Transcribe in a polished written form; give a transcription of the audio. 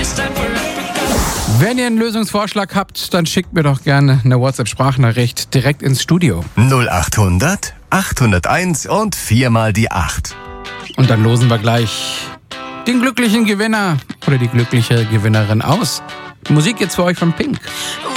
Wenn ihr einen Lösungsvorschlag habt, dann schickt mir doch gerne eine WhatsApp-Sprachnachricht direkt ins Studio. 0800 801 und 4 mal die 8. Und dann losen wir gleich den glücklichen Gewinner oder die glückliche Gewinnerin aus. Musik jetzt für euch von Pink.